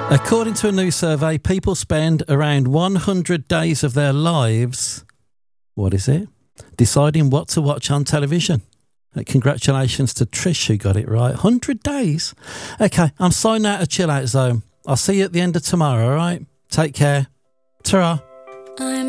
According to a new survey, people spend around 100 days of their lives, what is it? Deciding what to watch on television. Congratulations to Trish who got it right. 100 days. Okay, I'm signing out of Chill Out Zone. I'll see you at the end of tomorrow, all right? Take care. Ta-ra.